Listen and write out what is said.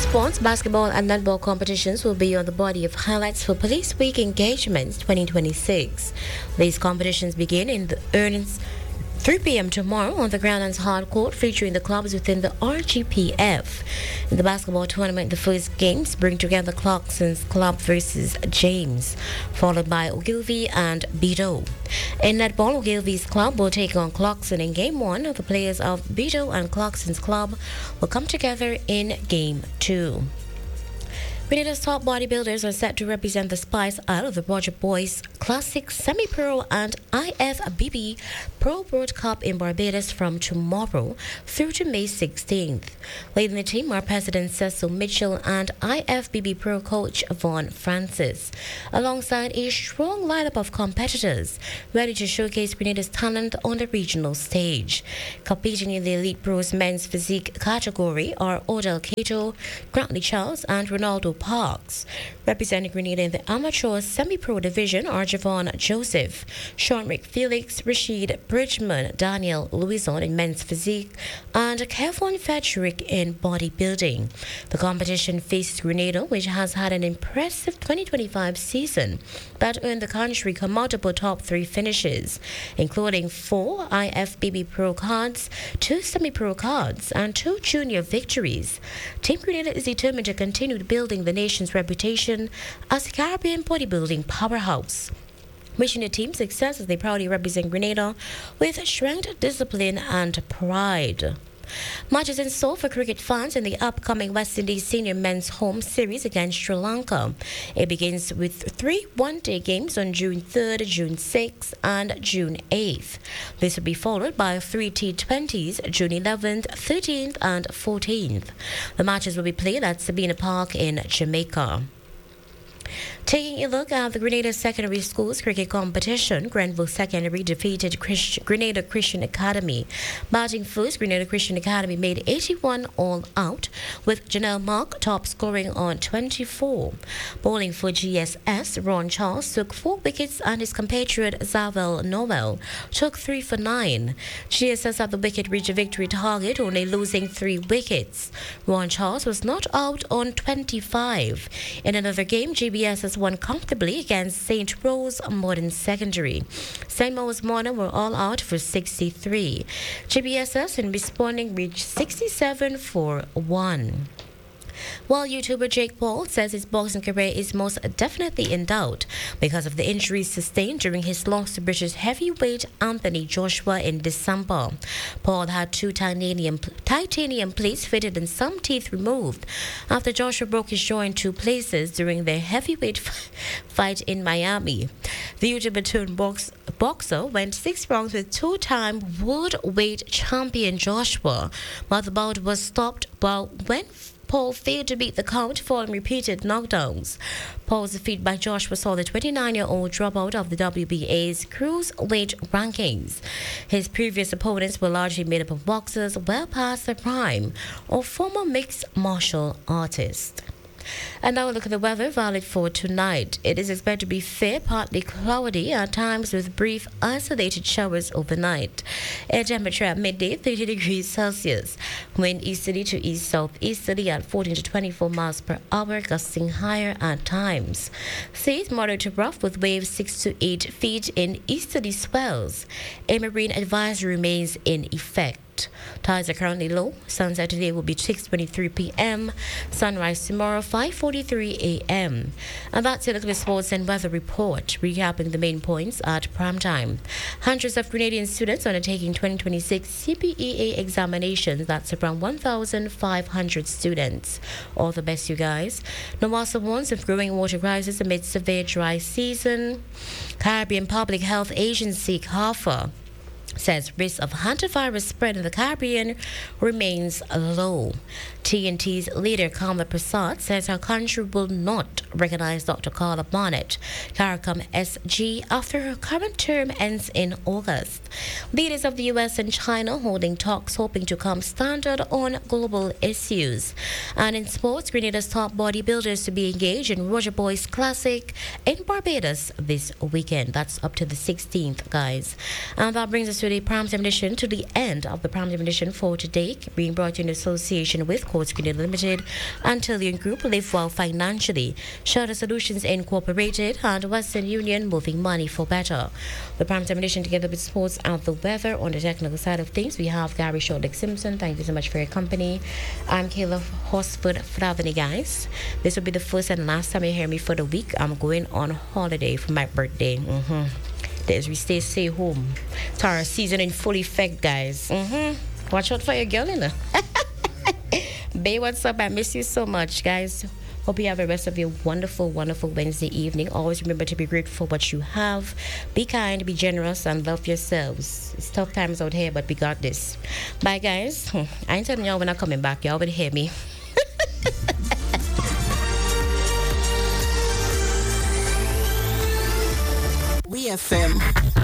sports, basketball and netball competitions will be on the body of highlights for Police Week Engagements 2026. These competitions begin in the earnings 3 p.m. tomorrow on the Groundlands Hard Court, featuring the clubs within the RGPF. In the basketball tournament, the first games bring together Clarkson's Club versus James, followed by Ogilvy and Beto. In netball, Ogilvy's club will take on Clarkson in Game 1. The players of Beto and Clarkson's club will come together in Game 2. Grenada's top bodybuilders are set to represent the Spice Isle of the Roger Boys Classic Semi-Pro and IFBB Pro World Cup in Barbados from tomorrow through to May 16th. Leading the team are President Cecil Mitchell and IFBB Pro coach Vaughn Francis, alongside a strong lineup of competitors ready to showcase Grenada's talent on the regional stage. Competing in the Elite Pros men's physique category are Odell Cato, Grantley Charles and Ronaldo Parks. Representing Grenada in the amateur semi-pro division are Javon Joseph, Sean McFelix, Rashid Bridgman, Daniel Louison in men's physique, and Kevin Federick in bodybuilding. The competition faces Grenada, which has had an impressive 2025 season that earned the country multiple top 3 finishes, including 4 IFBB Pro cards, 2 semi-pro cards, and 2 junior victories. Team Grenada is determined to continue building the nation's reputation as a Caribbean bodybuilding powerhouse. Wishing the team success as they proudly represent Grenada with strength, discipline, and pride. Matches in store for cricket fans in the upcoming West Indies Senior Men's Home Series against Sri Lanka. It begins with 3 one-day games on June 3rd, June 6th, and June 8th. This will be followed by 3 T20s, June 11th, 13th, and 14th. The matches will be played at Sabina Park in Jamaica. Taking a look at the Grenada Secondary Schools cricket competition, Grenville Secondary defeated Grenada Christian Academy. Batting first, Grenada Christian Academy made 81 all out, with Janelle Mark top scoring on 24. Bowling for GSS, Ron Charles took 4 wickets and his compatriot Zavel Noel took 3 for 9. GSS at the wicket reached a victory target, only losing 3 wickets. Ron Charles was not out on 25. In another game, GBSS won comfortably against St. Rose Modern Secondary. St. Rose Modern were all out for 63. GBSS in responding reached 67 for 1. While YouTuber Jake Paul says his boxing career is most definitely in doubt because of the injuries sustained during his loss to British heavyweight Anthony Joshua in December. Paul had 2 titanium plates fitted and some teeth removed after Joshua broke his jaw in 2 places during their heavyweight fight in Miami. The YouTuber turned boxer went 6 rounds with 2-time world weight champion Joshua, but the bout was stopped when Paul failed to beat the count following repeated knockdowns. Paul's defeat by Joshua saw the 29-year-old drop out of the WBA's cruiserweight rankings. His previous opponents were largely made up of boxers well past their prime or former mixed martial artists. And now look at the weather valid for tonight. It is expected to be fair, partly cloudy, at times with brief isolated showers overnight. Air temperature at midday 30 degrees Celsius. Wind easterly to east southeasterly at 14 to 24 miles per hour, gusting higher at times. Seas moderate to rough with waves 6 to 8 feet in easterly swells. A marine advisory remains in effect. Tides are currently low. Sunset today will be 6:23 p.m. Sunrise tomorrow 5:43 a.m. And that's it. Look at the sports and weather report, recapping the main points at prime time. Hundreds of Grenadian students undertaking 2026 CPEA examinations. That's around 1,500 students. All the best, you guys. Nawasa warns of growing water crisis amid severe dry season. Caribbean Public Health Agency CARPHA says risk of hantavirus spread in the Caribbean remains low. TNT's leader Kamala Prasad says her country will not recognize Dr. Carla Barnett, CARICOM SG, after her current term ends in August. Leaders of the U.S. and China holding talks hoping to come standard on global issues. And in sports, Grenada's top bodybuilders to be engaged in Roger Boys Classic in Barbados this weekend. That's up to the 16th, guys. And that brings us to the prime time edition, to the end of the prime time edition for today, being brought to you in association with Court Screening Limited, Antilian Group, Live Well Financially, Shelter Solutions Incorporated, and Western Union, moving money for better. The prime time edition, together with sports and the weather. On the technical side of things, we have Gary Shodek Simpson. Thank you so much for your company. I'm Kayla Horsford Flavini, guys. This will be the first and last time you hear me for the week. I'm going on holiday for my birthday. As we stay home. Tara season in full effect, guys. Watch out for your girl, you know. Babe, what's up? I miss you so much, guys. Hope you have the rest of your wonderful, wonderful Wednesday evening. Always remember to be grateful for what you have. Be kind, be generous, and love yourselves. It's tough times out here, but we got this. Bye, guys. I ain't telling y'all when I'm coming back. Y'all will hear me. We FM